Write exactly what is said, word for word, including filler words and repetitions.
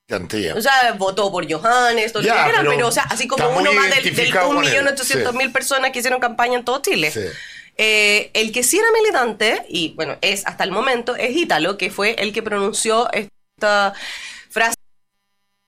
Cantidad. O sea, votó por Johannes, todo lo Ya, que quieran, pero pero, o sea, así como está uno muy más del, del identificado un con él. millón ochocientos mil Sí. personas que hicieron campaña en todo Chile. Sí. Eh, el que sí era militante, y bueno, es hasta el momento, es Ítalo, que fue el que pronunció esta